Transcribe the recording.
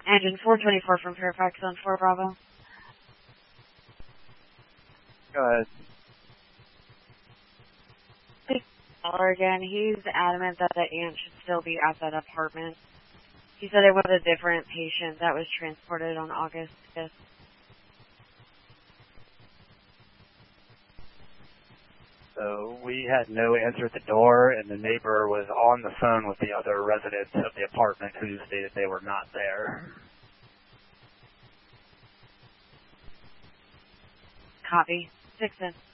Engine 424 from Fairfax on 4 Bravo. Go ahead. Caller again. He's adamant that the aunt should still be at that apartment. He said it was a different patient that was transported on August 5th. So we had no answer at the door, and the neighbor was on the phone with the other residents of the apartment who stated they were not there. Copy. 6-10.